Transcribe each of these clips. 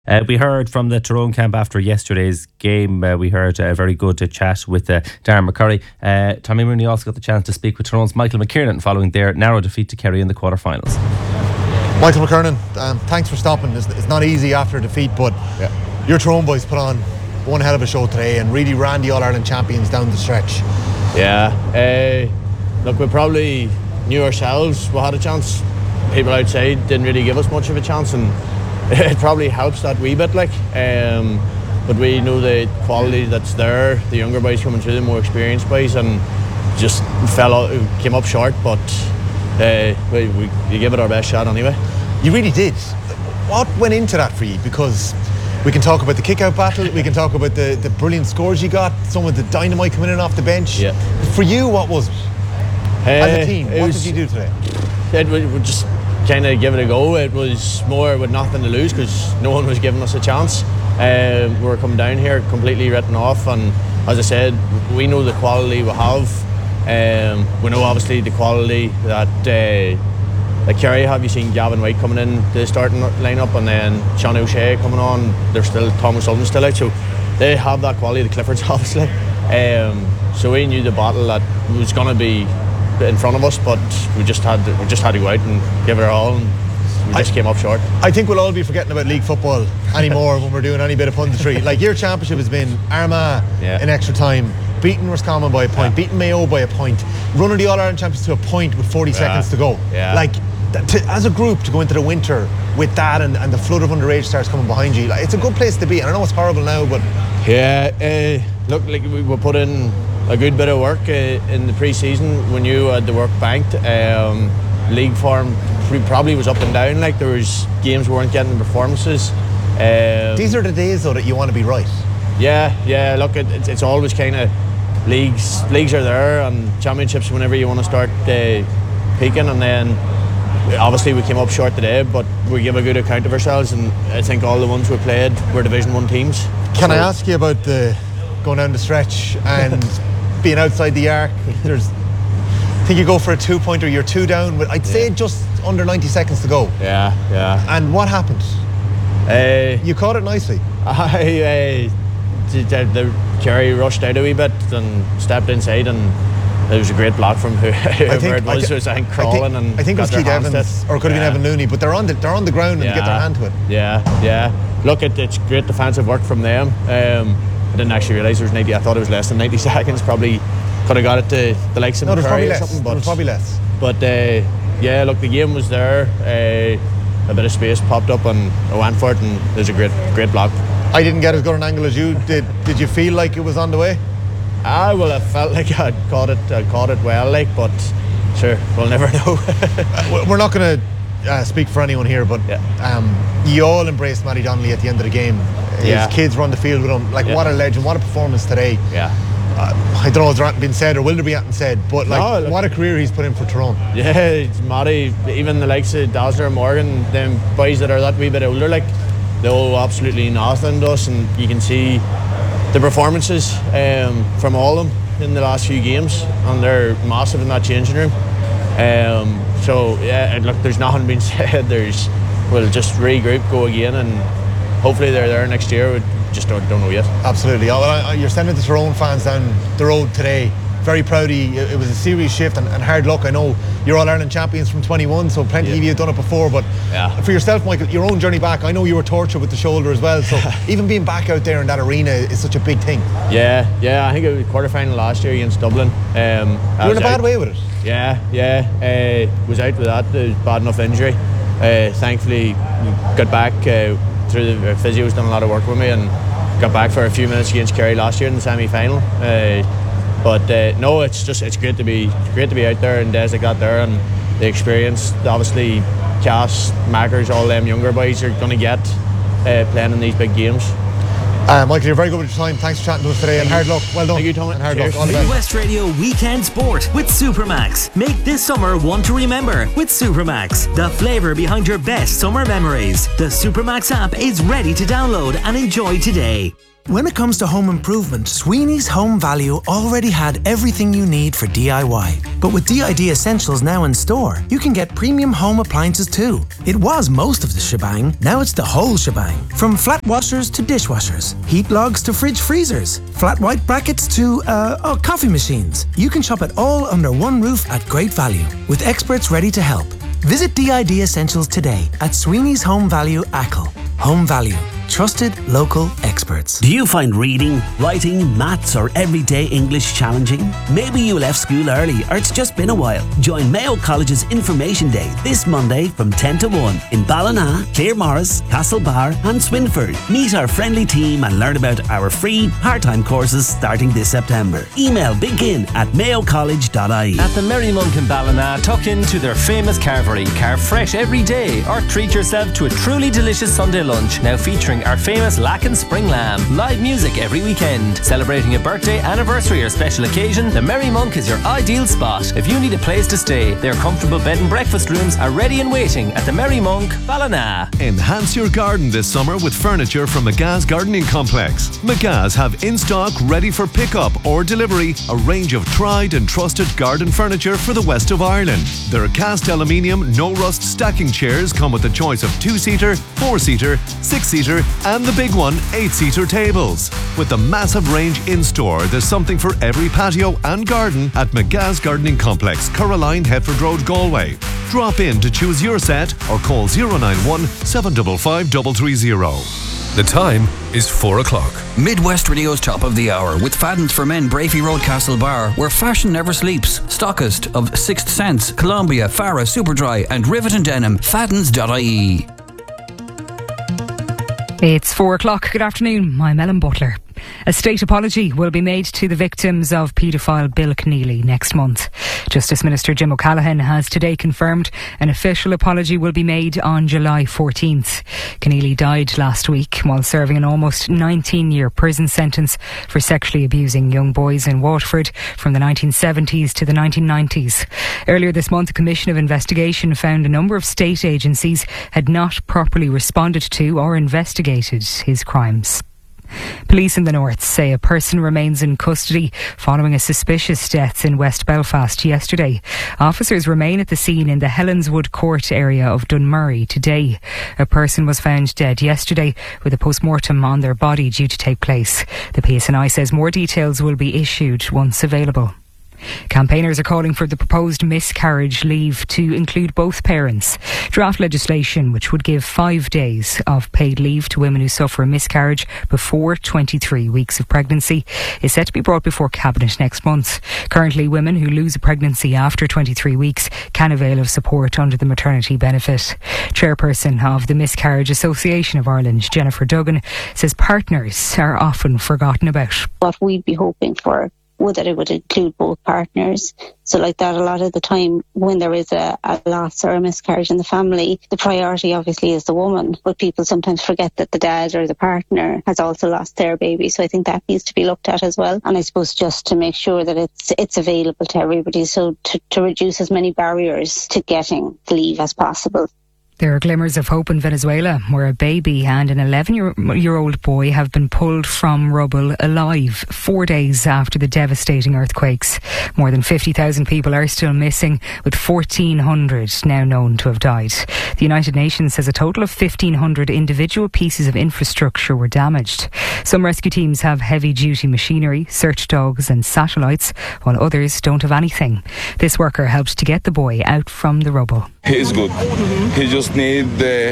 We heard from the Tyrone camp after yesterday's game. We heard a very good chat with Darren McCurry. Tommy Mooney also got the chance to speak with Tyrone's Michael McKiernan following their narrow defeat to Kerry in the quarter-finals. Michael McKiernan, thanks for stopping. It's not easy after a defeat, but your Tyrone boys put on one hell of a show today and really ran the All-Ireland champions down the stretch. Yeah, look, we probably knew ourselves we had a chance. People outside didn't really give us much of a chance, and it probably helps that wee bit, but we know the quality that's there, the younger boys coming through, the more experienced boys, and just came up short, but we gave it our best shot anyway. You really did. What went into that for you? Because we can talk about the kick-out battle, we can talk about the brilliant scores you got, some of the dynamite coming in off the bench. Yeah. For you, what was it? As a team, what did you do today? We just kind of give it a go. It was more with nothing to lose because no one was giving us a chance. We were coming down here completely written off, and as I said, we know the quality we have. We know obviously the quality that Kerry have. You seen Gavin White coming in the starting lineup, and then Sean O'Shea coming on. There's still Thomas Sullivan still out, so they have that quality. The Cliffords obviously. So we knew the battle that was going to be in front of us, but we just had to go out and give it our all, and we just came up short. I think we'll all be forgetting about league football anymore when we're doing any bit of punditry. Like, your championship has been Armagh in extra time, beating Roscommon by a point, beating Mayo by a point, running the All-Ireland champions to a point with 40 seconds to go. Like, as a group to go into the winter with that and the flood of underage stars coming behind you, like, it's a good place to be. And I know it's horrible now, but look, like, we put in a good bit of work in the pre-season. We knew the work banked. League form probably was up and down. Like, there was games we weren't getting the performances. These are the days though that you want to be right. Yeah. Look, it's always kind of leagues are there, and championships whenever you want to start peaking. And then obviously we came up short today, but we give a good account of ourselves, and I think all the ones we played were Division 1 teams. Can I ask you about the going down the stretch and being outside the arc? I think you go for a 2-pointer, you're 2 down, but I'd say just under 90 seconds to go. Yeah. And what happened? You caught it nicely. The Kerry rushed out a wee bit and stepped inside, and it was a great block from whoever it was. I think crawling, and I think it was Keith Evans, or it could have been Evan Looney, but they're on the ground and get their hand to it. Yeah. Look, it's great defensive work from them. I didn't actually realise there was 90. I thought it was less than 90 seconds. Probably could have got it to the likes of McCurry or something. But it was probably less. But yeah, look, the game was there. A bit of space popped up, and I went for it, and there's a great block. I didn't get as good an angle as you did. Did you feel like it was on the way? Well, I felt like I'd caught it well, but sure, we'll never know. We're not going to speak for anyone here, but you all embraced Matty Donnelly at the end of the game. His kids run the field with him. Like, what a legend, what a performance today. I don't know if there's been said or will there be anything said, but what a career he's put in for Tyrone. Yeah, it's Matty, even the likes of Dazzler and Morgan, them boys that are that wee bit older, like, they owe absolutely nothing to us, and you can see the performances from all of them in the last few games, and they're massive in that changing room. So yeah, look, there's nothing being said. We'll just regroup, go again, and hopefully they're there next year. We just don't know yet. Absolutely. You're sending the Tyrone fans down the road today. Very proud of you. It was a serious shift and hard luck. I know you're All-Ireland champions from 21, so plenty of you have done it before, but for yourself, Michael, your own journey back, I know you were tortured with the shoulder as well, so even being back out there in that arena is such a big thing. Yeah, I think it was quarter-final last year against Dublin. You were in a bad way with it. Yeah. Was out with that, bad enough injury. Thankfully, got back through the physio's done a lot of work with me, and got back for a few minutes against Kerry last year in the semi-final. But no, it's great to be out there and days like that there, and the experience. Obviously, Cass, Mackers, all them younger boys are going to get playing in these big games. Michael, you're very good with your time. Thanks for chatting to us today, and hard luck. Well done. Thank you, Tommy. And hard luck. All the best. West Radio Weekend Sport with Supermax. Make this summer one to remember with Supermax, the flavour behind your best summer memories. The Supermax app is ready to download and enjoy today. When it comes to home improvement, Sweeney's Home Value already had everything you need for DIY. But with DID Essentials now in store, you can get premium home appliances too. It was most of the shebang, now it's the whole shebang. From flat washers to dishwashers, heat logs to fridge freezers, flat white brackets to, coffee machines. You can shop it all under one roof at great value, with experts ready to help. Visit DID Essentials today at Sweeney's Home Value Achill. Home Value. Trusted local experts. Do you find reading, writing, maths or everyday English challenging? Maybe you left school early or it's just been a while. Join Mayo College's Information Day this Monday from 10 to 1 in Ballina, Claremorris, Castlebar and Swinford. Meet our friendly team and learn about our free part-time courses starting this September. Email begin@mayocollege.ie. At the Merry Monk in Ballina, tuck into their famous carvery. Carve fresh every day or treat yourself to a truly delicious Sunday lunch, now featuring our famous Lacken Spring Lamb. Live music every weekend. Celebrating a birthday, anniversary or special occasion, the Merry Monk is your ideal spot. If you need a place to stay, their comfortable bed and breakfast rooms are ready and waiting at the Merry Monk, Ballina. Enhance your garden this summer with furniture from McGah's Gardening Complex. McGah's have in stock, ready for pickup or delivery, a range of tried and trusted garden furniture for the west of Ireland. Their cast aluminium, no rust stacking chairs come with a choice of 2-seater, 4-seater, 6-seater and the big one, 8-seater tables. With the massive range in store, there's something for every patio and garden at McGah's Gardening Complex, Caroline, Hetford Road, Galway. Drop in to choose your set or call 091 755 330. The time is 4 o'clock. Midwest Radio's Top of the Hour with Fadden's for Men, Brafey Road, Castlebar, where fashion never sleeps. Stockist of Sixth Sense, Columbia, Farah, Superdry and Rivet and Denim. Faddens.ie. It's 4 o'clock. Good afternoon. I'm Ellen Butler. A state apology will be made to the victims of paedophile Bill Keneally next month. Justice Minister Jim O'Callaghan has today confirmed an official apology will be made on July 14th. Keneally died last week while serving an almost 19-year prison sentence for sexually abusing young boys in Waterford from the 1970s to the 1990s. Earlier this month, a commission of investigation found a number of state agencies had not properly responded to or investigated his crimes. Police in the north say a person remains in custody following a suspicious death in West Belfast yesterday. Officers remain at the scene in the Helenswood Court area of Dunmurry today. A person was found dead yesterday with a post-mortem on their body due to take place. The PSNI says more details will be issued once available. Campaigners are calling for the proposed miscarriage leave to include both parents. Draft legislation which would give 5 days of paid leave to women who suffer a miscarriage before 23 weeks of pregnancy is set to be brought before Cabinet next month. Currently, women who lose a pregnancy after 23 weeks can avail of support under the maternity benefit. Chairperson of the Miscarriage Association of Ireland, Jennifer Duggan, says partners are often forgotten about. What we'd be hoping for would that it would include both partners. So like that, a lot of the time when there is a loss or a miscarriage in the family, the priority obviously is the woman, but people sometimes forget that the dad or the partner has also lost their baby. So I think that needs to be looked at as well. And I suppose just to make sure that it's available to everybody, so to reduce as many barriers to getting the leave as possible. There are glimmers of hope in Venezuela, where a baby and an 11-year-old boy have been pulled from rubble alive 4 days after the devastating earthquakes. More than 50,000 people are still missing, with 1,400 now known to have died. The United Nations says a total of 1,500 individual pieces of infrastructure were damaged. Some rescue teams have heavy-duty machinery, search dogs and satellites, while others don't have anything. This worker helped to get the boy out from the rubble. He's good. He just needs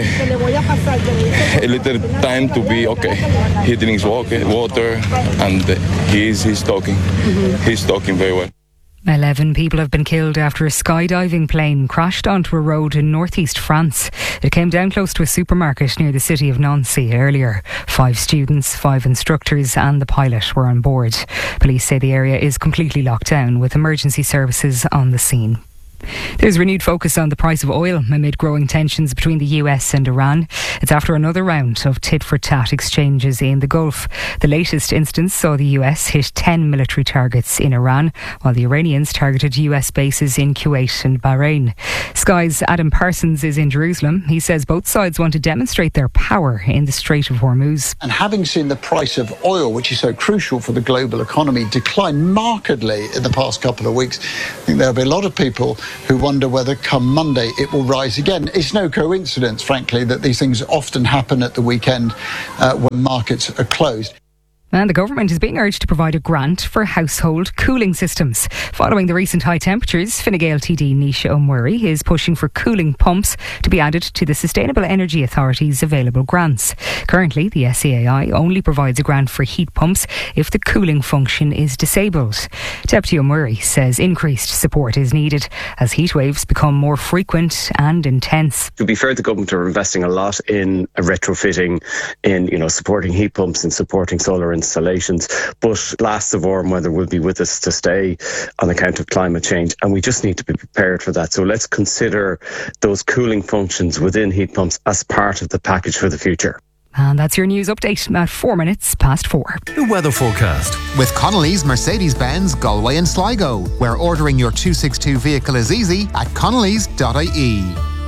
a little time to be okay. He drinks water and he's talking. He's talking very well. 11 people have been killed after a skydiving plane crashed onto a road in northeast France. It came down close to a supermarket near the city of Nancy earlier. 5 students, 5 instructors and the pilot were on board. Police say the area is completely locked down with emergency services on the scene. There's renewed focus on the price of oil amid growing tensions between the US and Iran. It's after another round of tit-for-tat exchanges in the Gulf. The latest instance saw the US hit 10 military targets in Iran, while the Iranians targeted US bases in Kuwait and Bahrain. Sky's Adam Parsons is in Jerusalem. He says both sides want to demonstrate their power in the Strait of Hormuz. And having seen the price of oil, which is so crucial for the global economy, decline markedly in the past couple of weeks, I think there'll be a lot of people who wonder whether come Monday it will rise again. It's no coincidence, frankly, that these things often happen at the weekend when markets are closed. And the government is being urged to provide a grant for household cooling systems. Following the recent high temperatures, Fine Gael TD Nisha O'Murray is pushing for cooling pumps to be added to the Sustainable Energy Authority's available grants. Currently, the SEAI only provides a grant for heat pumps if the cooling function is disabled. Deputy O'Murray says increased support is needed as heat waves become more frequent and intense. To be fair, the government are investing a lot in retrofitting, in supporting heat pumps and supporting solar installations, but blasts of warm weather will be with us to stay on account of climate change, and we just need to be prepared for that. So let's consider those cooling functions within heat pumps as part of the package for the future. And that's your news update at 4 minutes past 4. The weather forecast. With Connolly's Mercedes-Benz, Galway and Sligo, where ordering your 262 vehicle is easy at connolly's.ie.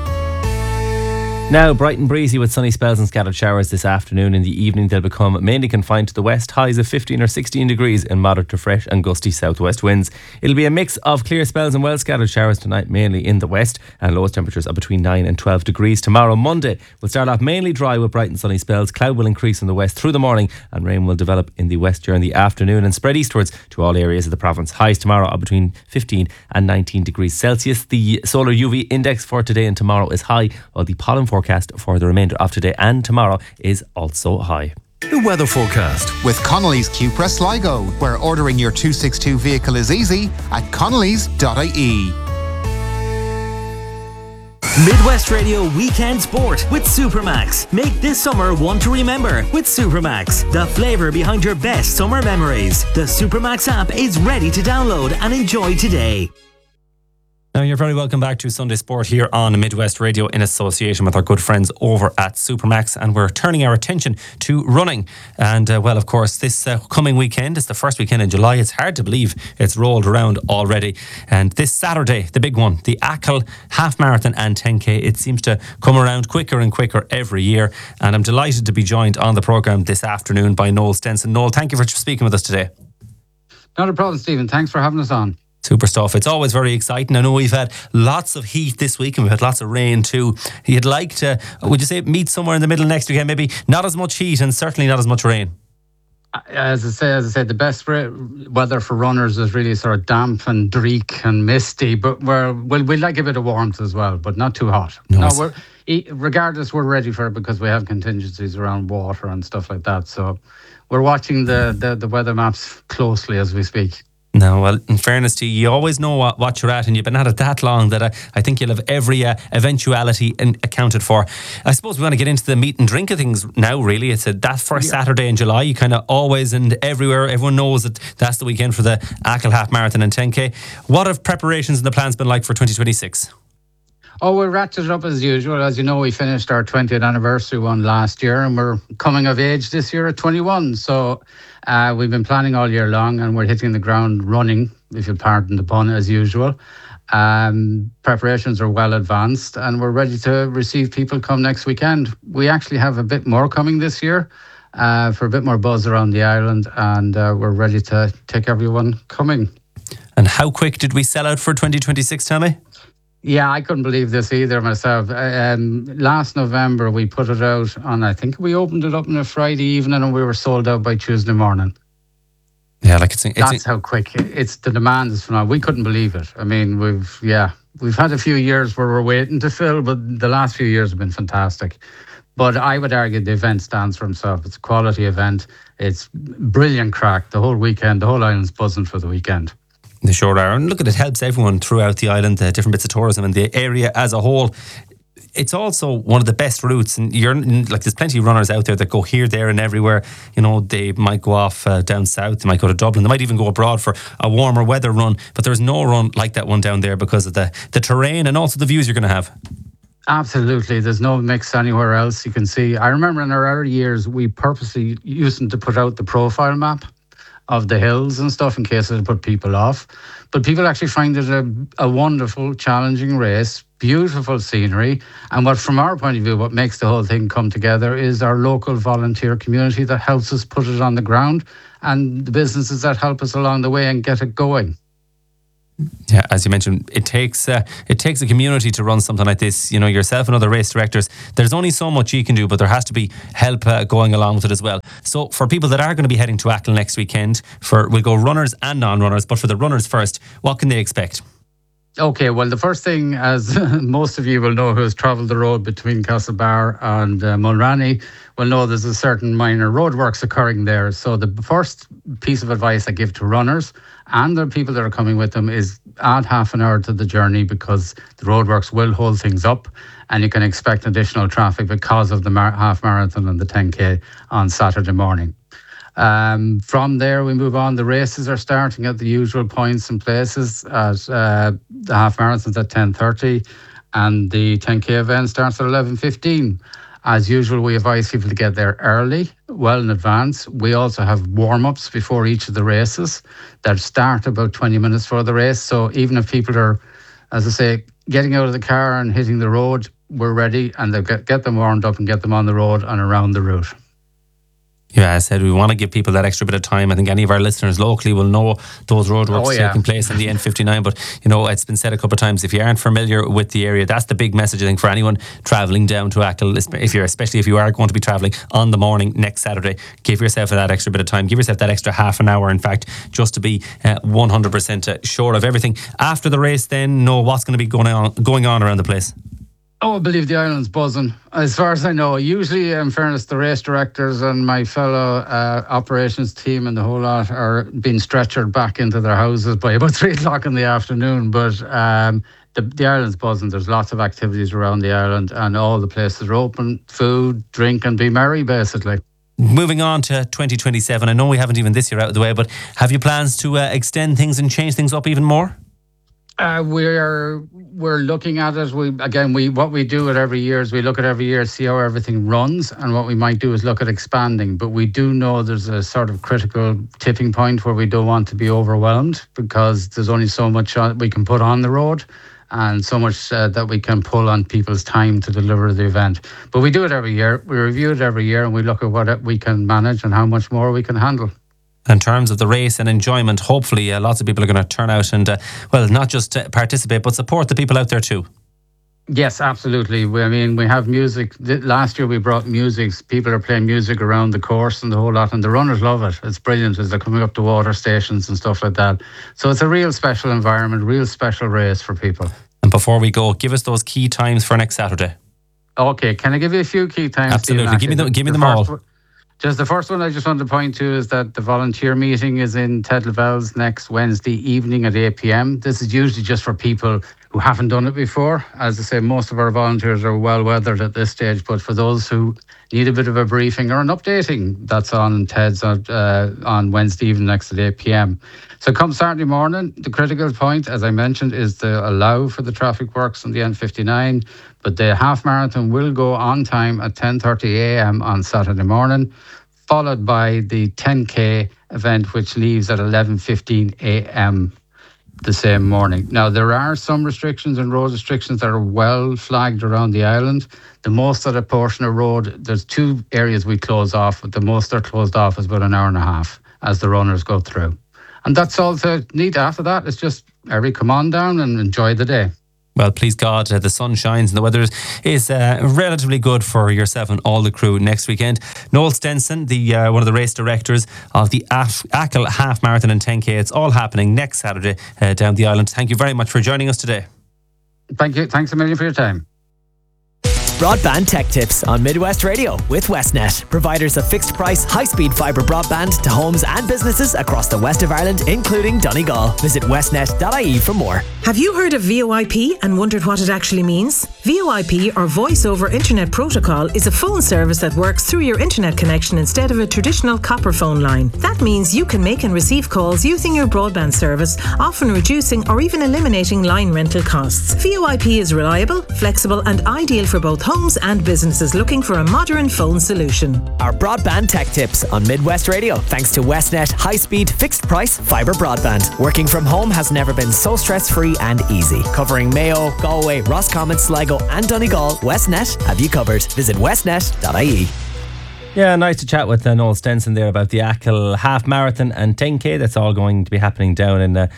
Now, bright and breezy with sunny spells and scattered showers this afternoon. In the evening, they'll become mainly confined to the west. Highs of 15 or 16 degrees and moderate to fresh and gusty southwest winds. It'll be a mix of clear spells and well scattered showers tonight, mainly in the west, and lowest temperatures of between 9 and 12 degrees. Tomorrow, Monday, will start off mainly dry with bright and sunny spells. Cloud will increase in the west through the morning, and rain will develop in the west during the afternoon and spread eastwards to all areas of the province. Highs tomorrow are between 15 and 19 degrees Celsius. The solar UV index for today and tomorrow is high, while the pollen forecast for the remainder of today and tomorrow is also high. The weather forecast. With Connolly's Cupra Sligo, where ordering your 262 vehicle is easy at connolly's.ie. Midwest Radio Weekend Sport with Supermax. Make this summer one to remember with Supermax. The flavour behind your best summer memories. The Supermax app is ready to download and enjoy today. Now, you're very welcome back to Sunday Sport here on Midwest Radio in association with our good friends over at Supermax, and we're turning our attention to running. And well, of course, this coming weekend is the first weekend in July. It's hard to believe it's rolled around already. And this Saturday, the big one, the Achill Half Marathon and 10K, it seems to come around quicker and quicker every year. And I'm delighted to be joined on the programme this afternoon by Noel Stenson. Noel, thank you for speaking with us today. Not a problem, Stephen. Thanks for having us on. Super stuff. It's always very exciting. I know we've had lots of heat this week and we've had lots of rain too. You'd like to, would you say, meet somewhere in the middle next weekend? Maybe not as much heat and certainly not as much rain. As I said, the best weather for runners is really sort of damp and dreek and misty, but we like a bit of warmth as well, but not too hot. Regardless, we're ready for it because we have contingencies around water and stuff like that. So we're watching the weather maps closely as we speak. No, well, in fairness to you, you always know what you're at, and you've been at it that long that I think you'll have every eventuality accounted for. I suppose we want to get into the meat and drink of things now, really. It's that first Saturday in July. You kind of always and everywhere, everyone knows that that's the weekend for the Achill Half Marathon and 10K. What have preparations and the plans been like for 2026? Oh, we're ratcheted up as usual. As you know, we finished our 20th anniversary one last year and we're coming of age this year at 21. So we've been planning all year long and we're hitting the ground running, if you'll pardon the pun, as usual. Preparations are well advanced and we're ready to receive people come next weekend. We actually have a bit more coming this year for a bit more buzz around the island, and we're ready to take everyone coming. And how quick did we sell out for 2026, tell me? Yeah, I couldn't believe this either myself. Last November, we put it out on, I think we opened it up on a Friday evening and we were sold out by Tuesday morning. Yeah, that's how quick. It's the demand is phenomenal. We couldn't believe it. I mean, we've had a few years where we're waiting to fill, but the last few years have been fantastic. But I would argue the event stands for itself. It's a quality event. It's brilliant crack. The whole weekend, the whole island's buzzing for the weekend. They sure are. And look, it helps everyone throughout the island, the different bits of tourism and the area as a whole. it's also one of the best routes, and there's plenty of runners out there that go here, there and everywhere. They might go off down south, they might go to Dublin, they might even go abroad for a warmer weather run, but there's no run like that one down there because of the terrain and also the views you're going to have. Absolutely. There's no mix anywhere else you can see. I remember in our early years, we purposely used to put out the profile map of the hills and stuff in case it would put people off. But people actually find it a wonderful, challenging race, beautiful scenery. And from our point of view, what makes the whole thing come together is our local volunteer community that helps us put it on the ground and the businesses that help us along the way and get it going. Yeah, as you mentioned, it takes a community to run something like this. Yourself and other race directors, there's only so much you can do, but there has to be help going along with it as well. So for people that are going to be heading to Achill next weekend, we'll go runners and non-runners, but for the runners first, what can they expect? Okay, well, the first thing, as most of you will know who has travelled the road between Castlebar and Mulranny, will know there's a certain minor roadworks occurring there. So the first piece of advice I give to runners and the people that are coming with them is add half an hour to the journey, because the roadworks will hold things up and you can expect additional traffic because of the half marathon and the 10K on Saturday morning. From there we move on. The races are starting at the usual points and places. At the half marathon's at 10:30 and the 10K event starts at 11:15. As usual, we advise people to get there early, well in advance. We also have warm-ups before each of the races that start about 20 minutes before the race. So even if people are, as I say, getting out of the car and hitting the road, we're ready, and they'll get them warmed up and get them on the road and around the route. Yeah, I said we want to give people that extra bit of time. I think any of our listeners locally will know those roadworks taking place on the N59. But, it's been said a couple of times, if you aren't familiar with the area, that's the big message, I think, for anyone travelling down to Achill, especially if you are going to be travelling on the morning next Saturday. Give yourself that extra bit of time. Give yourself that extra half an hour, in fact, just to be 100% sure of everything. After the race, then, know what's going to be going on around the place. Oh, I believe the island's buzzing. As far as I know, usually, in fairness, the race directors and my fellow operations team and the whole lot are being stretchered back into their houses by about 3 o'clock in the afternoon. But the island's buzzing. There's lots of activities around the island and all the places are open. Food, drink and be merry, basically. Moving on to 2027, I know we haven't even this year out of the way, but have you plans to extend things and change things up even more? We're looking at it. What we do at every year is we look at every year, see how everything runs, and what we might do is look at expanding. But we do know there's a sort of critical tipping point where we don't want to be overwhelmed, because there's only so much we can put on the road and so much that we can pull on people's time to deliver the event. But we do it every year. We review it every year and we look at what we can manage and how much more we can handle. In terms of the race and enjoyment, hopefully lots of people are going to turn out and, not just participate, but support the people out there too. Yes, absolutely. We have music. Last year we brought music. People are playing music around the course and the whole lot, and the runners love it. It's brilliant as they're coming up to water stations and stuff like that. So it's a real special environment, real special race for people. And before we go, give us those key times for next Saturday. Okay, can I give you a few key times? Absolutely, give me them all. Just the first one I just want to point to is that the volunteer meeting is in Ted Lavelles next Wednesday evening at 8 p.m. This is usually just for people who haven't done it before. As I say, most of our volunteers are well weathered at this stage, but for those who need a bit of a briefing or an updating, that's on Ted's on Wednesday evening next at 8 p.m. So come Saturday morning, the critical point, as I mentioned, is to allow for the traffic works on the N59, but the half marathon will go on time at 10:30 a.m. on Saturday morning, followed by the 10K event, which leaves at 11:15 a.m. the same morning. Now, there are some restrictions and road restrictions that are well flagged around the island. The most of the portion of road, there's 2 areas we close off. The most they're closed off is about an hour and a half as the runners go through. And that's all to need. After that, it's just come on down and enjoy the day. Well, please God, the sun shines and the weather is relatively good for yourself and all the crew next weekend. Noel Stenson, one of the race directors of the Achill Half Marathon and 10K. It's all happening next Saturday down the island. Thank you very much for joining us today. Thank you. Thanks a million for your time. Broadband Tech Tips on Midwest Radio with Westnet, providers of fixed price, high-speed fibre broadband to homes and businesses across the west of Ireland, including Donegal. Visit westnet.ie for more. Have you heard of VoIP and wondered what it actually means? VoIP, or Voice over Internet Protocol, is a phone service that works through your internet connection instead of a traditional copper phone line. That means you can make and receive calls using your broadband service, often reducing or even eliminating line rental costs. VoIP is reliable, flexible and ideal for both homes and businesses looking for a modern phone solution. Our broadband tech tips on Midwest Radio, thanks to Westnet high-speed, fixed-price fibre broadband. Working from home has never been so stress-free and easy. Covering Mayo, Galway, Roscommon, Sligo and Donegal, Westnet have you covered. Visit westnet.ie. Yeah, nice to chat with Noel Stenson there about the Achill Half Marathon and 10K. That's all going to be happening down in the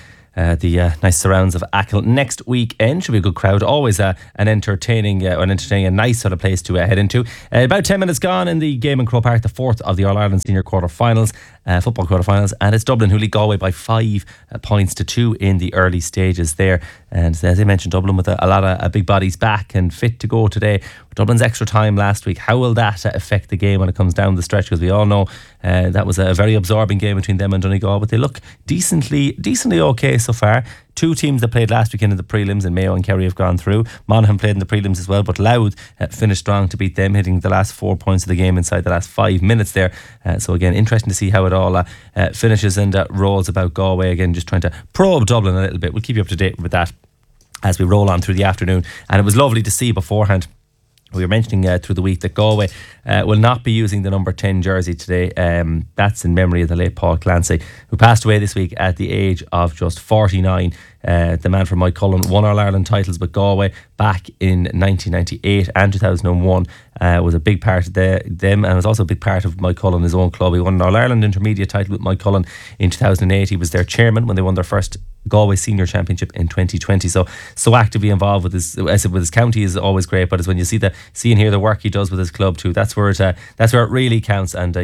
nice surrounds of Achill next weekend. Should be a good crowd. Always an entertaining and nice sort of place to head into. About 10 minutes gone in the game in Croke Park, the fourth of the All-Ireland Senior quarter-finals, football quarter-finals, and it's Dublin who lead Galway by 5 points to 2 in the early stages there. And as I mentioned, Dublin with a lot of big bodies back and fit to go today. Dublin's extra time last week, how will that affect the game when it comes down the stretch? Because we all know that was a very absorbing game between them and Donegal, but they look decently okay so far. 2 teams that played last weekend in the prelims, and Mayo and Kerry have gone through. Monaghan played in the prelims as well, but Louth finished strong to beat them, hitting the last 4 points of the game inside the last 5 minutes there. So again, interesting to see how it all finishes and rolls about Galway. Again, just trying to probe Dublin a little bit. We'll keep you up to date with that as we roll on through the afternoon. And it was lovely to see beforehand. We were mentioning through the week that Galway will not be using the number 10 jersey today. That's in memory of the late Paul Clancy, who passed away this week at the age of just 49. The man from Mike Cullen won All-Ireland titles with Galway back in 1998 and 2001. Was a big part of them, and was also a big part of Mike Cullen, his own club. He won an All-Ireland intermediate title with Mike Cullen in 2008. He was their chairman when they won their first Galway Senior Championship in 2020. So actively involved with his county is always great. But it's when you see and hear the work he does with his club too. That's where it really counts. And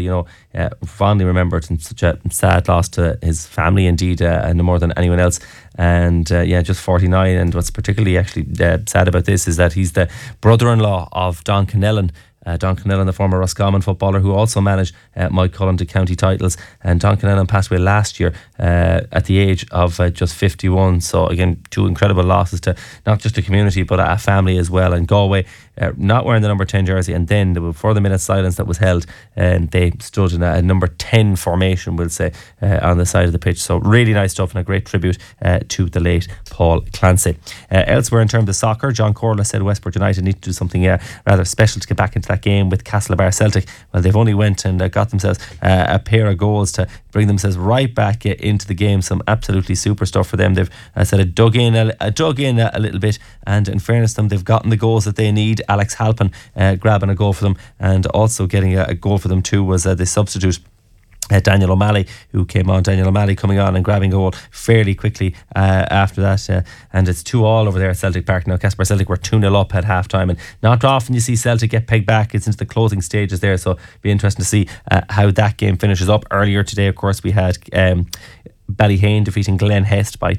fondly remembered, and such a sad loss to his family indeed, and more than anyone else. And just 49. And what's particularly actually sad about this is that he's the brother-in-law of Don Connellan. Don Connellan, the former Roscommon footballer who also managed Mike Cullen to county titles. And Don Connellan passed away last year at the age of just 51. So again, 2 incredible losses to not just the community but a family as well. And Galway not wearing the number 10 jersey, and then there was 4 minute silence that was held, and they stood in a number 10 formation, we'll say, on the side of the pitch. So really nice stuff, and a great tribute to the late Paul Clancy. Elsewhere in terms of soccer, John Corla said Westport United need to do something rather special to get back into that game with Castlebar Celtic. Well, they've only went and got themselves a pair of goals to bring themselves right back into the game. Some absolutely super stuff for them. They've dug in a little bit, and in fairness to them, they've gotten the goals that they need. Alex Halpin grabbing a goal for them, and also getting a goal for them too was the substitute Daniel O'Malley, who came on. Daniel O'Malley coming on and grabbing a goal fairly quickly after that, and it's 2-2 over there at Celtic Park now. Castlebar Celtic were 2-0 up at half time, and not often you see Celtic get pegged back. It's into the closing stages there, so it'll be interesting to see how that game finishes up. Earlier today, of course, we had Ballyhane defeating Glen Hest by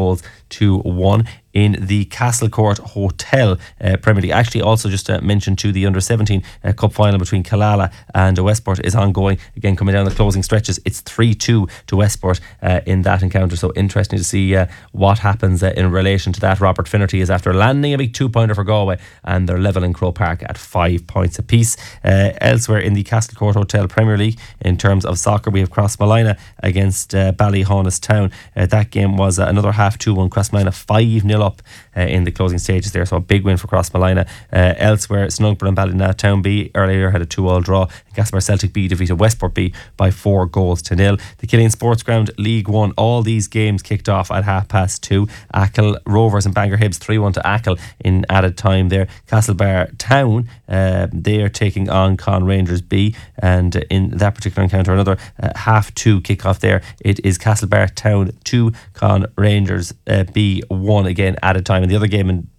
2-1 in the Castlecourt Hotel Premier League. Actually, also just to mention too, the under-17 cup final between Killala and Westport is ongoing. Again, coming down the closing stretches, it's 3-2 to Westport in that encounter. So interesting to see what happens in relation to that. Robert Finnerty is after landing a big 2-pointer for Galway, and they're level in Croke Park at 5 points apiece. Elsewhere in the Castlecourt Hotel Premier League, in terms of soccer, we have Crossmolina against Ballyhaunis Town. That game was another half 2-1. Crossmolina 5-0 up in the closing stages there, so a big win for Crossmolina. Elsewhere, Snugburn and Ballynastown B earlier had a 2-2 draw. Castlebar Celtic B defeated Westport B by 4-0. The Killeen Sports Ground League 1, all these games kicked off at 2:30. Achill Rovers and Bangor Hibs 3-1 to Achill in added time there. Castlebar Town, they are taking on Con Rangers B, and in that particular encounter, another 2:30 kickoff there. It is Castlebar Town 2, Con Rangers B 1, again added time. And the other game in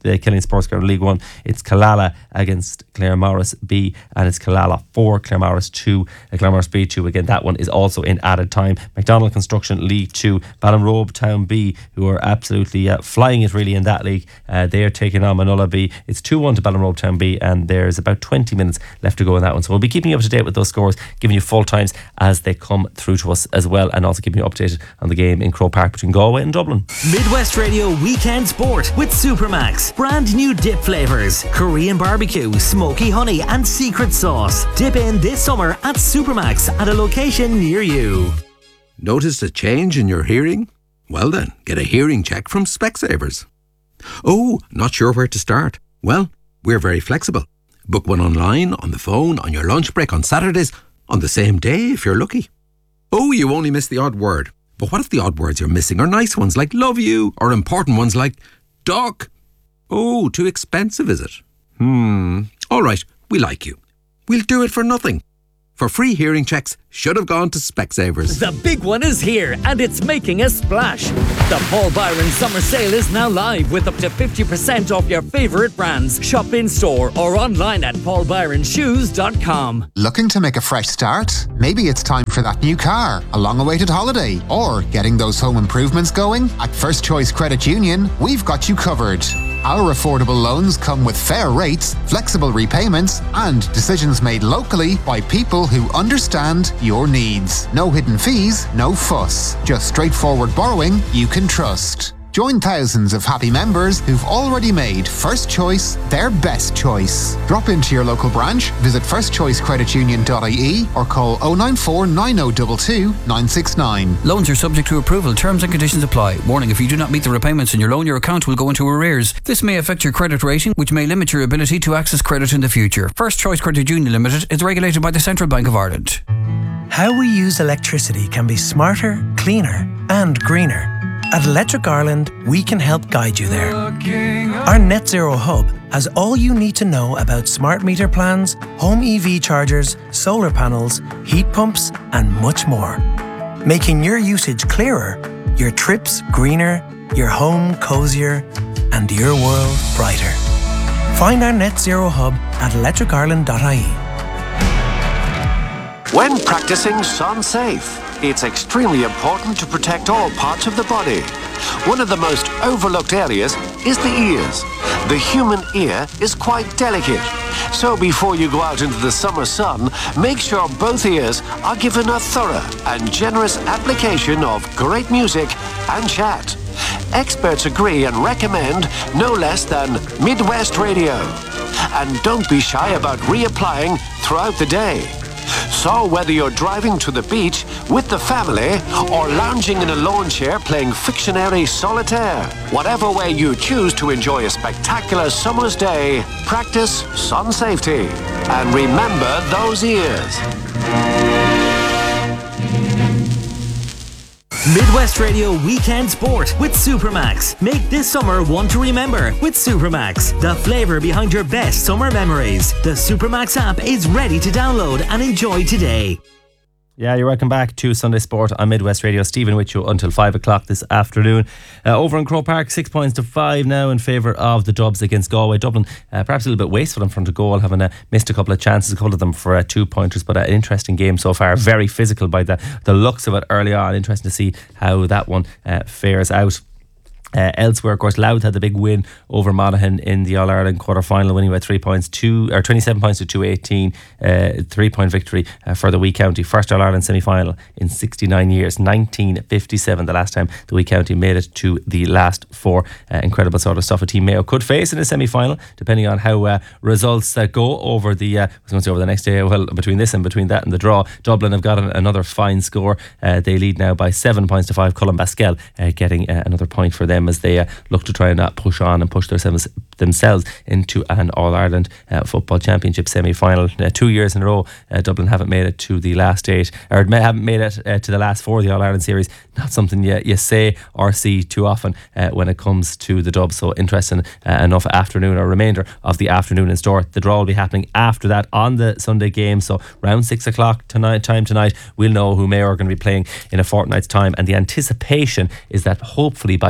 the Killeen Sports Ground League 1. It's Killala against Claremorris B, and it's Killala 4, Claremorris 2, Claremorris B 2. Again, that one is also in added time. McDonald Construction League 2, Ballinrobe Town B, who are absolutely flying it really in that league. They are taking on Manola B. It's 2-1 to Ballinrobe Town B, and there's about 20 minutes left to go in that one. So we'll be keeping you up to date with those scores, giving you full times as they come through to us as well, and also keeping you updated on the game in Croke Park between Galway and Dublin. Midwest Radio Weekend Sport with Supermax. Brand new dip flavours: Korean barbecue, smoky honey and secret sauce. Dip in this summer at Supermax at a location near you. Noticed a change in your hearing? Well then, get a hearing check from Specsavers. Oh, not sure where to start? Well, we're very flexible. Book one online, on the phone, on your lunch break, on Saturdays, on the same day if you're lucky. Oh, you only missed the odd word. But what if the odd words you're missing are nice ones like love you, or important ones like duck? Oh, too expensive, is it? All right, we like you. We'll do it for nothing. For free hearing checks, should have gone to Specsavers. The big one is here, and it's making a splash. The Paul Byron Summer Sale is now live with up to 50% off your favourite brands. Shop in store or online at paulbyronshoes.com. Looking to make a fresh start? Maybe it's time for that new car, a long-awaited holiday, or getting those home improvements going? At First Choice Credit Union, we've got you covered. Our affordable loans come with fair rates, flexible repayments, and decisions made locally by people who understand your needs. No hidden fees, no fuss. Just straightforward borrowing you can trust. Join thousands of happy members who've already made First Choice their best choice. Drop into your local branch, visit firstchoicecreditunion.ie or call 094 9022 969. Loans are subject to approval. Terms and conditions apply. Warning: if you do not meet the repayments in your loan, your account will go into arrears. This may affect your credit rating, which may limit your ability to access credit in the future. First Choice Credit Union Limited is regulated by the Central Bank of Ireland. How we use electricity can be smarter, cleaner and greener. At Electric Ireland, we can help guide you there. Our Net Zero Hub has all you need to know about smart meter plans, home EV chargers, solar panels, heat pumps and much more. Making your usage clearer, your trips greener, your home cozier and your world brighter. Find our Net Zero Hub at electricireland.ie. When practicing Sun Safe, it's extremely important to protect all parts of the body. One of the most overlooked areas is the ears. The human ear is quite delicate. So before you go out into the summer sun, make sure both ears are given a thorough and generous application of great music and chat. Experts agree and recommend no less than Midwest Radio. And don't be shy about reapplying throughout the day. So whether you're driving to the beach with the family or lounging in a lawn chair playing Fictionary Solitaire, whatever way you choose to enjoy a spectacular summer's day, practice sun safety. And remember those ears. Midwest Radio Weekend Sport with Supermax. Make this summer one to remember with Supermax. The flavour behind your best summer memories. The Supermax app is ready to download and enjoy today. Yeah, you're welcome back to Sunday Sport on Midwest Radio. Stephen with you until 5 o'clock this afternoon. Over in Croke Park, 6 points to 5 now in favour of the Dubs against Galway. Dublin, perhaps a little bit wasteful in front of goal, having missed a couple of chances, a couple of them for 2-pointers, but an interesting game so far. Very physical by the looks of it early on. Interesting to see how that one fares out. Elsewhere, of course, Louth had the big win over Monaghan in the All-Ireland quarter-final, winning by 3 points, 27 points to 218. 3-point victory for the Wee County. First All-Ireland semi-final in 69 years. 1957, the last time the Wee County made it to the last four. Incredible sort of stuff a Team Mayo could face in a semi-final, depending on how results go over the I was going to say over the next day. Well, between this and between that and the draw, Dublin have got another fine score. They lead now by 7 points to 5. Cullen Baskell getting another point for them as they look to try and push on and push themselves into an All-Ireland Football Championship semi-final. 2 years in a row, Dublin haven't made it to the last 8, or haven't made it to the last 4 of the All-Ireland series. Not something you say or see too often when it comes to the Dubs. So interesting enough afternoon, or remainder of the afternoon in store. The draw will be happening after that on the Sunday game. So around 6 o'clock tonight, we'll know who Mayo are going to be playing in a fortnight's time. And the anticipation is that hopefully by tomorrow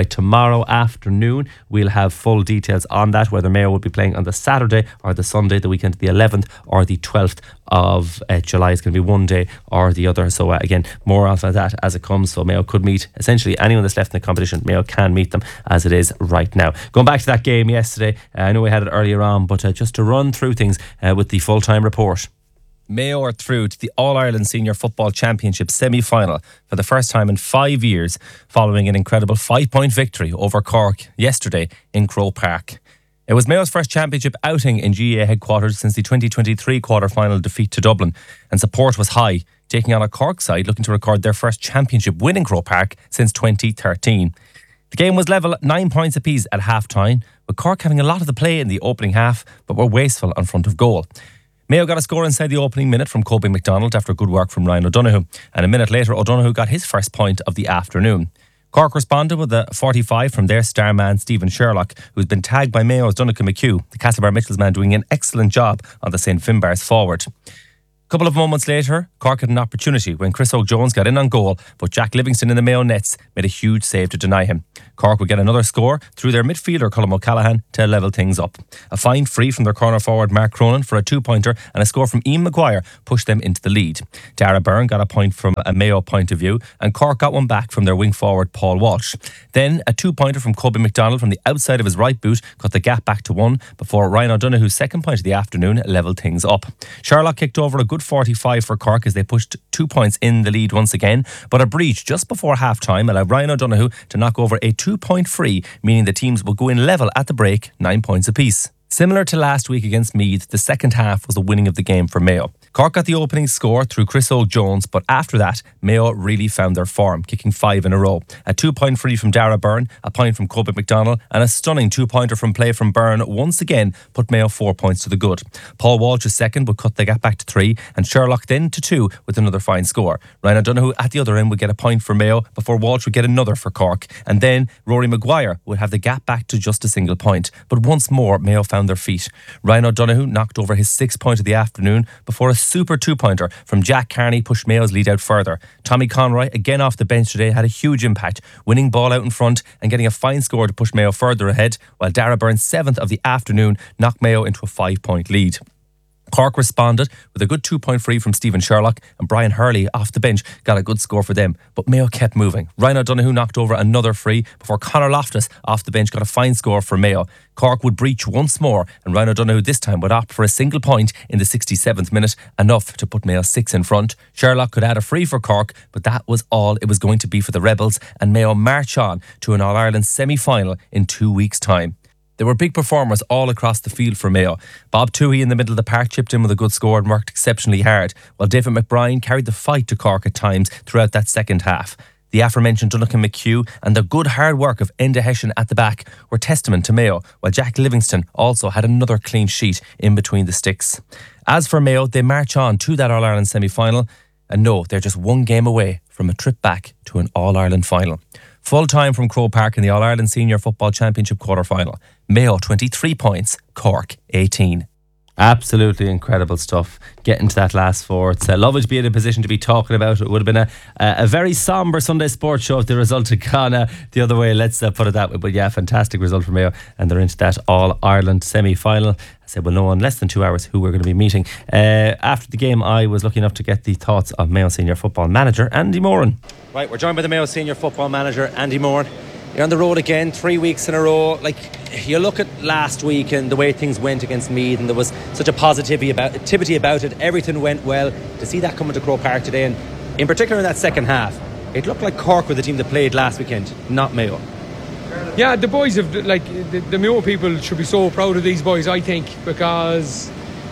tomorrow afternoon. We'll have full details on that, whether Mayo will be playing on the Saturday or the Sunday, the weekend of the 11th or the 12th of July. It's going to be one day or the other. So again, more of that as it comes. So Mayo could meet essentially anyone that's left in the competition. Mayo can meet them as it is right now. Going back to that game yesterday, I know we had it earlier on, but just to run through things with the full-time report. Mayo are through to the All-Ireland Senior Football Championship semi-final for the first time in 5 years, following an incredible 5-point victory over Cork yesterday in Croke Park. It was Mayo's first championship outing in GAA headquarters since the 2023 quarter-final defeat to Dublin, and support was high, taking on a Cork side looking to record their first championship win in Croke Park since 2013. The game was level at 9 points apiece at half-time, with Cork having a lot of the play in the opening half, but were wasteful in front of goal. Mayo got a score inside the opening minute from Kobe McDonald after good work from Ryan O'Donoghue, and a minute later O'Donoghue got his first point of the afternoon. Cork responded with a 45 from their star man Stephen Sherlock, who's been tagged by Mayo's Donnchadh McHugh, the Castlebar Mitchells man, doing an excellent job on the St Finbarrs forward. A couple of moments later, Cork had an opportunity when Chris O'Jones got in on goal, but Jack Livingston in the Mayo nets made a huge save to deny him. Cork would get another score through their midfielder Colm O'Callaghan to level things up. A fine free from their corner forward Mark Cronin for a 2-pointer and a score from Ian Maguire pushed them into the lead. Dara Byrne got a point from a Mayo point of view, and Cork got one back from their wing forward Paul Walsh. Then a 2-pointer from Kobe McDonald from the outside of his right boot cut the gap back to 1 before Ryan O'Donoghue's second point of the afternoon levelled things up. Sherlock kicked over a good 45 for Cork as they pushed 2 points in the lead once again, but a breach just before half-time allowed Ryan O'Donoghue to knock over a 2-point free, meaning the teams will go in level at the break, 9 points apiece. Similar to last week against Meath, the second half was the winning of the game for Mayo. Cork got the opening score through Chris O'Jones, but after that, Mayo really found their form, kicking 5 in a row. A 2-point free from Dara Byrne, a point from Kobe McDonald, and a stunning 2-pointer from play from Byrne once again put Mayo 4 points to the good. Paul Walsh's second would cut the gap back to 3, and Sherlock then to 2 with another fine score. Ryan O'Donoghue at the other end would get a point for Mayo before Walsh would get another for Cork, and then Rory Maguire would have the gap back to just a single point. But once more, Mayo found their feet. Ryan O'Donoghue knocked over his 6th point of the afternoon before a super 2-pointer from Jack Carney pushed Mayo's lead out further. Tommy Conroy, again off the bench today, had a huge impact, winning ball out in front and getting a fine score to push Mayo further ahead, while Dara Byrne's 7th of the afternoon knocked Mayo into a 5-point lead. Cork responded with a good 2-point free from Stephen Sherlock, and Brian Hurley off the bench got a good score for them, but Mayo kept moving. Ryan O'Donoghue knocked over another free before Conor Loftus off the bench got a fine score for Mayo. Cork would breach once more, and Ryan O'Donoghue this time would opt for a single point in the 67th minute, enough to put Mayo 6 in front. Sherlock could add a free for Cork, but that was all it was going to be for the Rebels, and Mayo march on to an All-Ireland semi-final in 2 weeks' time. There were big performers all across the field for Mayo. Bob Toohey in the middle of the park chipped in with a good score and worked exceptionally hard, while David McBride carried the fight to Cork at times throughout that second half. The aforementioned Donnchadh McHugh and the good hard work of Enda Hession at the back were testament to Mayo, while Jack Livingston also had another clean sheet in between the sticks. As for Mayo, they march on to that All-Ireland semi-final, and no, they're just one game away from a trip back to an All-Ireland final. Full time from Croke Park in the All-Ireland Senior Football Championship quarter-final. Mayo 23 points, Cork 18. Absolutely incredible stuff. Getting to that last four. It's lovely to be in a position to be talking about it. It would have been a very sombre Sunday sports show if the result had gone the other way. Let's put it that way. But yeah, fantastic result for Mayo, and they're into that All-Ireland semi-final. I said we'll know in less than 2 hours who we're going to be meeting. After the game, I was lucky enough to get the thoughts of Mayo Senior Football manager Andy Moran. Right, we're joined by the Mayo Senior Football manager Andy Moran. You're on the road again, 3 weeks in a row. Like, you look at last week and the way things went against Meath, and there was such a positivity about it. Everything went well. To see that coming to Croke Park today, and in particular in that second half, it looked like Cork were the team that played last weekend, not Mayo. Yeah, the boys have, like, the Mayo people should be so proud of these boys, I think, because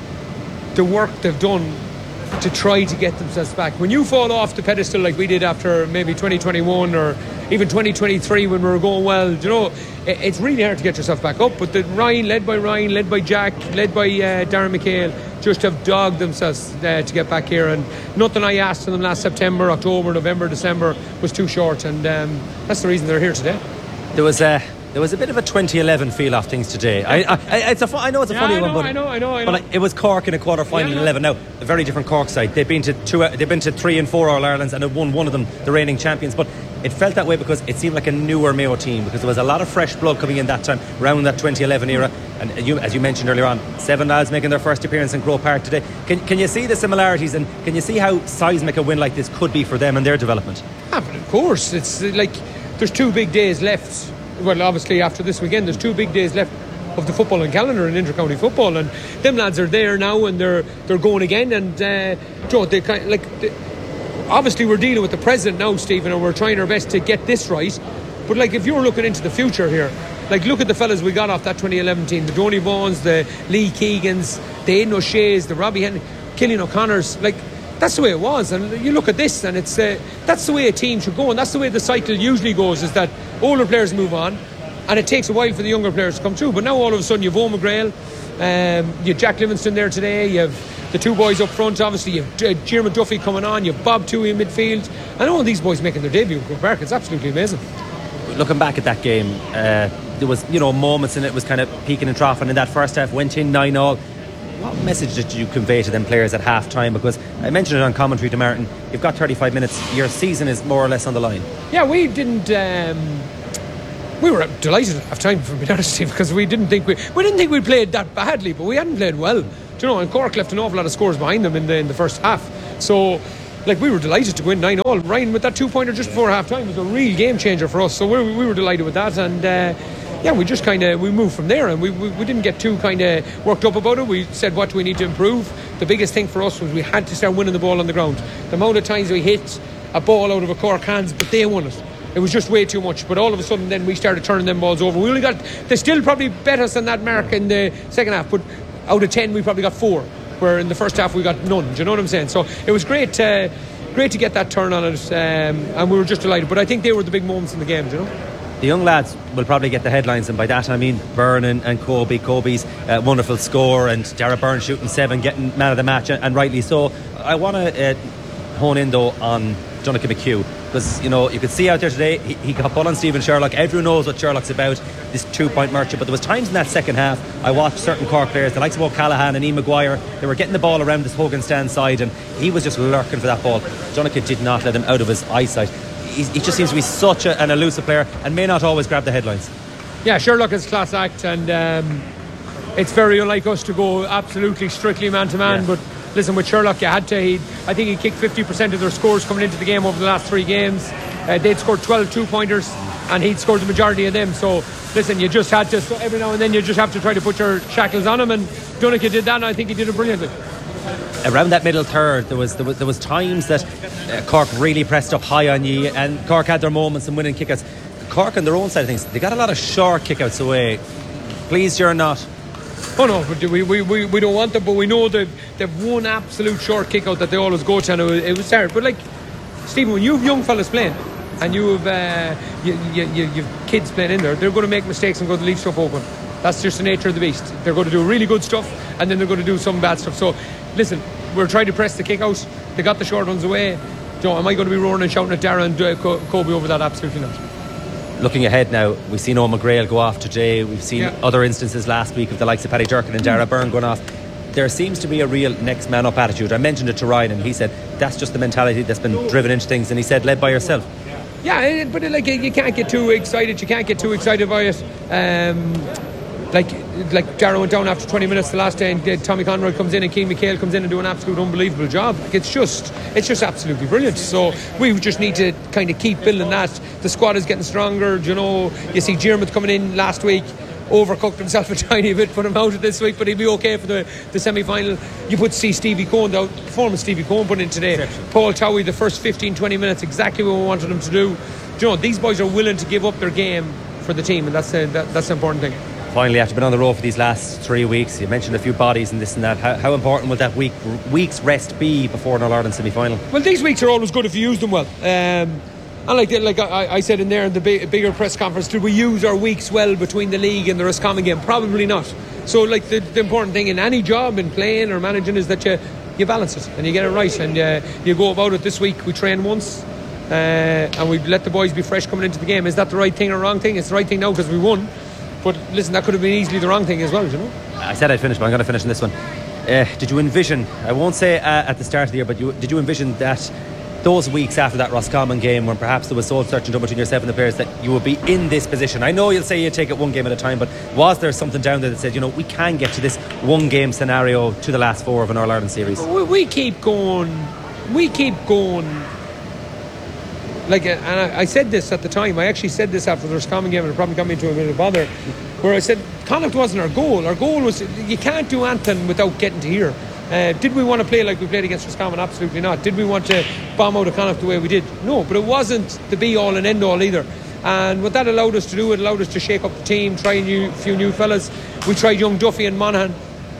the work they've done to try to get themselves back. When you fall off the pedestal like we did after maybe 2021 or even 2023 when we were going well, you know, it's really hard to get yourself back up. But Ryan, led by Jack, led by Darren McHale, just have dogged themselves to get back here, and nothing I asked of them last September, October, November, December was too short, and that's the reason they're here today. There was There was a bit of a 2011 feel off things today. I know it's a funny one, but I know. But it was Cork in a quarter final in 11. Now, a very different Cork side. They've been to 3 and 4 All Irelands and have won one of them, the reigning champions. But it felt that way because it seemed like a newer Mayo team, because there was a lot of fresh blood coming in that time around that 2011 era. And as you mentioned earlier on, 7 lads making their first appearance in Grove Park today. Can you see the similarities, and can you see how seismic a win like this could be for them and their development? But of course, it's like there's 2 big days left. Well, obviously after this weekend there's 2 big days left of the footballing calendar in inter-county football, and them lads are there now and they're going again, and obviously we're dealing with the president now, Stephen, and we're trying our best to get this right. But like, if you're looking into the future here, like, look at the fellas we got off that 2011 team, the Donny Vaughans, the Lee Keegans, the Aidan O'Shea's, the Robbie Henry, Killian O'Connor's. Like, that's the way it was, and you look at this and it's that's the way a team should go, and that's the way the cycle usually goes, is that older players move on and it takes a while for the younger players to come through. But now all of a sudden you've Eoin McGrail, you've Jack Livingston there today, you've the 2 boys up front, obviously you've Diarmuid Duffy coming on, you've Bob Toohey in midfield, and all these boys making their debut in Grove Park. It's absolutely amazing. Looking back at that game, there was moments in it was kind of peaking and troughing in that first half, went in 9-all. What message did you convey to them players at half time? Because I mentioned it on commentary to Martin, you've got 35 minutes, your season is more or less on the line. Yeah, we didn't we were delighted at half time, for being honest, because we didn't think we played that badly, but we hadn't played well. And Cork left an awful lot of scores behind them in the first half. So like, we were delighted to win 9-all. Ryan with that 2-pointer just before half time was a real game changer for us, so we were delighted with that. And we just we moved from there, and we didn't get too worked up about it. We said, what do we need to improve? The biggest thing for us was we had to start winning the ball on the ground. The amount of times we hit a ball out of a Cork hands, but they won it. It was just way too much. But all of a sudden then we started turning them balls over. They still probably bet us than that mark in the second half, but out of 10 we probably got 4, where in the first half we got none. Do you know what I'm saying? So it was great to get that turn on it, and we were just delighted. But I think they were the big moments in the game, do you know? The young lads will probably get the headlines, and by that I mean Byrne and Kobe. Kobe's wonderful score, and Dara Byrne shooting 7, getting man of the match, and rightly so. I want to hone in though on Donnacha McHugh, because you could see out there today he got ball on Stephen Sherlock. Everyone knows what Sherlock's about, this 2-point merchant. But there was times in that second half I watched certain Cork players, the likes of O'Callaghan and Ian Maguire, they were getting the ball around this Hogan stand side, and he was just lurking for that ball. Donnacha did not let him out of his eyesight. He just seems to be such an elusive player and may not always grab the headlines. Yeah, Sherlock is a class act, and it's very unlike us to go absolutely strictly man to man. But listen, with Sherlock you had to. I think he kicked 50% of their scores coming into the game over the last 3 games. They'd scored 12 2-pointers and he'd scored the majority of them. So listen, you just had to, every now and then you just have to try to put your shackles on him, and Donnacha did that, and I think he did it brilliantly. Around that middle third there was times that Cork really pressed up high on you, and Cork had their moments in winning kickouts. Cork on their own side of things, they got a lot of short kickouts away. Pleased you're not? Oh no, but we don't want them, but we know that they've one absolute short kick out that they always go to, and it was hard. But like, Stephen, when you have young fellas playing and you have you've kids playing in there, they're going to make mistakes and go to leave stuff open. That's just the nature of the beast. They're going to do really good stuff and then they're going to do some bad stuff. So listen, we're trying to press the kick out. They got the short ones away. Am I going to be roaring and shouting at Dara and Kobe over that? Absolutely not. Looking ahead now, we've seen Eoin McGrail go off today. We've seen other instances last week of the likes of Paddy Durkin and Dara Byrne going off. There seems to be a real next man up attitude. I mentioned it to Ryan and he said that's just the mentality that's been driven into things, and he said led by yourself. Yeah, but like, you can't get too excited. You can't get too excited by it. Like Dara went down after 20 minutes the last day, and Tommy Conroy comes in and Keane McHale comes in and do an absolute unbelievable job. Like, it's just absolutely brilliant. So we just need to kind of keep building that. The squad is getting stronger. You see Diarmuid coming in last week, overcooked himself a tiny bit, put him out this week, but he'll be okay for the semi-final. You see Stevie Cohen, the performance Stevie Cohen put in today. Paul Towie, the first 15-20 minutes, exactly what we wanted him to do. These boys are willing to give up their game for the team, and that's the important thing. Finally, after being on the road for these last 3 weeks, you mentioned a few bodies and this and that. How important will that week's rest be before an All-Ireland semi-final? Well, these weeks are always good if you use them well. And like I said in there in the bigger press conference, did we use our weeks well between the league and the Roscommon game? Probably not. So like the important thing in any job, in playing or managing, is that you balance it and you get it right, and you go about it. This week we train once. and we let the boys be fresh coming into the game. Is that the right thing or wrong thing? It's the right thing now because we won, but listen, that could have been easily the wrong thing as well, you know. I said I'd finish, but I'm going to finish in this one. Did you envision, I won't say at the start of the year, but did you envision that those weeks after that Roscommon game, when perhaps there was soul searching between yourself and the players, that you would be in this position? I know you'll say you take it one game at a time, but was there something down there that said, you know, we can get to this one game scenario to the last 4 of an All-Ireland series? We keep going. Like, and I said this at the time. I actually said this after the Roscommon game, and it probably got me into a bit of bother, where I said Connacht wasn't our goal. Our goal was, you can't do anything without getting to here. Did we want to play like we played against Roscommon? Absolutely not. Did we want to bomb out of Connacht the way we did? No, but it wasn't the be-all and end-all either. And what that allowed us to do, it allowed us to shake up the team, try a few new fellas. We tried young Duffy and Monaghan.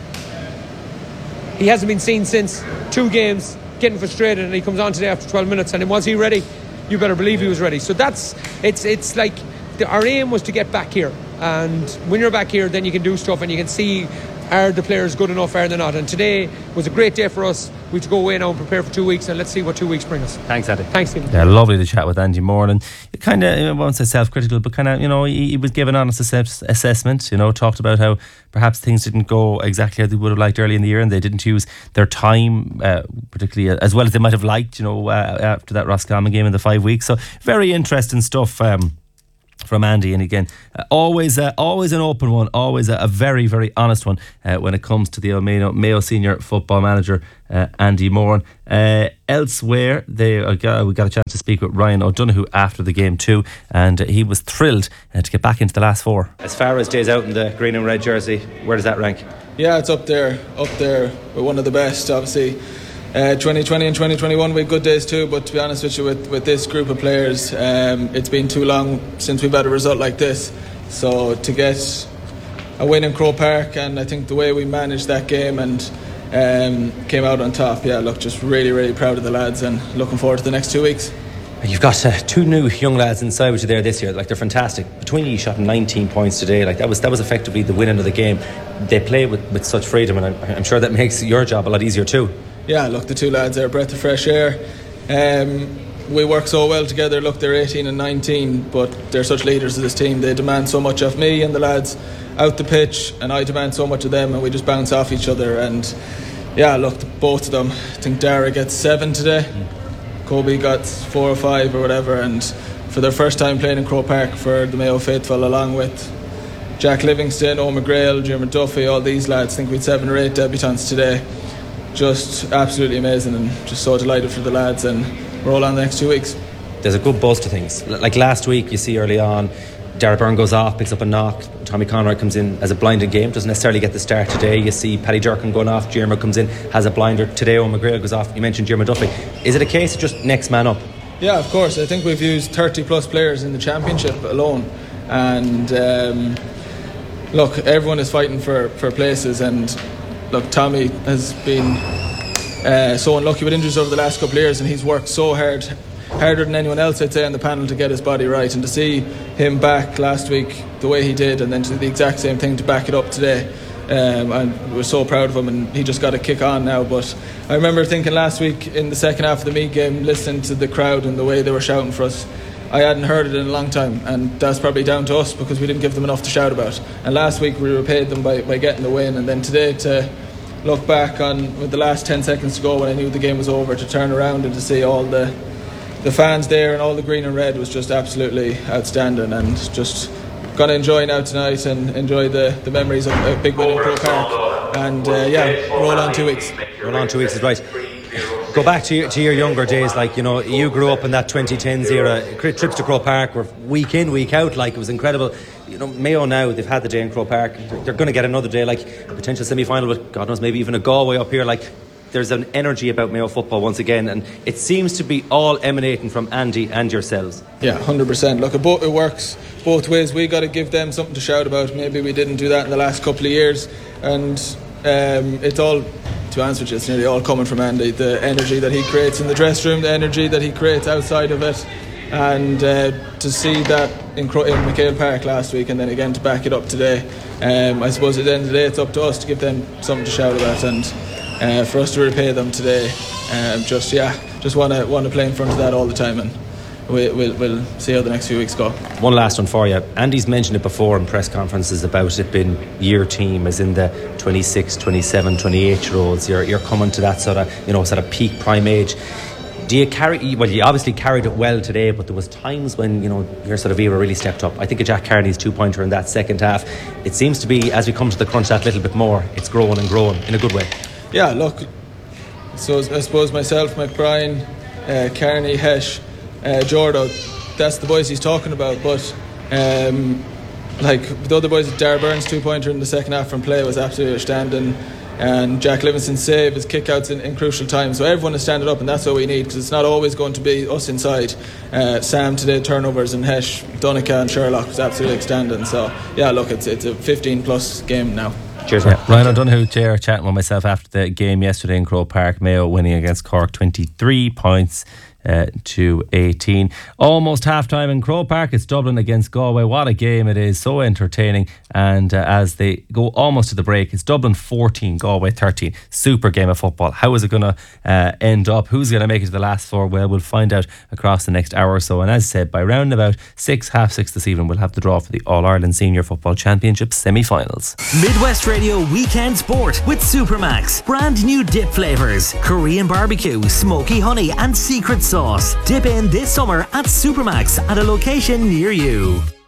He hasn't been seen since 2 games, getting frustrated, and he comes on today after 12 minutes. And was he ready? You better believe he was ready. So it's like our aim was to get back here. And when you're back here, then you can do stuff and you can see, are the players good enough, are they not? And today was a great day for us. We have to go away now and prepare for 2 weeks, and let's see what 2 weeks bring us. Thanks, Andy. Thanks, Stephen. Yeah, lovely to chat with Andy Moran. And kind of, I won't say self-critical, but kind of, you know, he was given honest assessment, you know, talked about how perhaps things didn't go exactly as they would have liked early in the year, and they didn't use their time, particularly as well as they might have liked, you know, after that Roscommon game in the 5 weeks. So very interesting stuff from Andy, and again, always an open one, always a very, very honest one when it comes to the Mayo senior football manager Andy Moran. Elsewhere, we got a chance to speak with Ryan O'Donoghue after the game too, and he was thrilled to get back into the last 4. As far as days out in the green and red jersey, where does that rank? Yeah, it's up there with one of the best, obviously. 2020 and 2021 we had good days too, but to be honest with you, with this group of players, it's been too long since we've had a result like this. So to get a win in Croke Park, and I think the way we managed that game and came out on top, just really, really proud of the lads and looking forward to the next 2 weeks. You've got 2 new young lads inside with you there this year. Like, they're fantastic. Between you shot 19 points today. Like, that was effectively the winning of the game. They play with such freedom, and I'm sure that makes your job a lot easier too. Yeah, look, the 2 lads are a breath of fresh air. We work so well together. Look, they're 18 and 19, but they're such leaders of this team. They demand so much of me and the lads out the pitch, and I demand so much of them, and we just bounce off each other. And yeah, look, both of them. I think Dara gets 7 today. Kobe got 4 or 5 or whatever, and for their first time playing in Croke Park for the Mayo faithful, along with Jack Livingston, Omer Grail, Jim Duffy, all these lads. I think we had 7 or 8 debutants today. Just absolutely amazing, and just so delighted for the lads, and we're all on the next 2 weeks. There's a good buzz to things. Like last week, you see early on, Dara Byrne goes off, picks up a knock. Tommy Conroy comes in as a blinded game, doesn't necessarily get the start today. You see Paddy Durkin going off, Jeremy comes in, has a blinder. Today Omer Grail goes off. You mentioned Jeremy Duffy. Is it a case of just next man up? Yeah, of course. I think we've used 30 plus players in the championship alone, and look, everyone is fighting for places, and look, Tommy has been so unlucky with injuries over the last couple of years, and he's worked so hard, harder than anyone else, I'd say, on the panel to get his body right. And to see him back last week the way he did, and then to do the exact same thing to back it up today, and we're so proud of him, and he just got to kick on now. But I remember thinking last week in the second half of the Meath game, listening to the crowd and the way they were shouting for us, I hadn't heard it in a long time, and that's probably down to us because we didn't give them enough to shout about. And last week we repaid them by getting the win, and then today to look back on with the last 10 seconds to go when I knew the game was over, to turn around and to see all the fans there and all the green and red was just absolutely outstanding. And just going to enjoy now tonight and enjoy the memories of a big win in Croke Park. And roll on 2 weeks. Roll on 2 weeks is right. Go back to your younger days, like, you know, you grew up in that 2010s era. Trips to Croke Park were week in, week out, like, it was incredible. You know, Mayo now, they've had the day in Croke Park. They're going to get another day, like a potential semi-final with, God knows, maybe even a Galway up here. Like, there's an energy about Mayo football once again, and it seems to be all emanating from Andy and yourselves. Yeah, 100%. Look, it works both ways. We got to give them something to shout about. Maybe we didn't do that in the last couple of years, and it's all, to be honest with you, it's nearly all coming from Andy. The energy that he creates in the dressing room, the energy that he creates outside of it, and to see that in McHale Park last week, and then again to back it up today. I suppose at the end of the day, it's up to us to give them something to shout about, and for us to repay them today. Just want to play in front of that all the time, and we'll see how the next few weeks go. One last one for you. Andy's mentioned it before in press conferences about it being your team, as in the 26, 27, 28 year olds. You're coming to that sort of peak prime age. Do you you obviously carried it well today, but there was times when your sort of era really stepped up. I think of Jack Carney's 2-pointer in that second half. It seems to be, as we come to the crunch that little bit more, it's growing and growing in a good way. Yeah, look, so I suppose myself, McBrien, Carney, Hesh, Jordo, that's the boys he's talking about. But the other boys, Dara Burns' 2-pointer in the second half from play was absolutely outstanding, and Jack Livingston's save, his kickouts in crucial times. So everyone is standing up, and that's what we need, because it's not always going to be us inside. Sam today, turnovers, and Hesh, Donica and Sherlock was absolutely outstanding. So yeah, look, it's a 15+ game now. Cheers, Ryan O'Donoghue there chatting with myself after the game yesterday in Croke Park. Mayo winning against Cork 23 points to 18. Almost half time in Croke Park. It's Dublin against Galway. What a game it is, so entertaining. And as they go almost to the break, it's Dublin 14, Galway 13. Super game of football. How is it going to end up? Who's going to make it to the last four? Well, we'll find out across the next hour or so. And as I said, by round about 6:30 this evening, we'll have the draw for the All-Ireland Senior Football Championship semi-finals. Midwest Radio Weekend Sport with Supermax. Brand new dip flavours: Korean barbecue, smoky honey and secret sauce. Dip in this summer at Supermax at a location near you.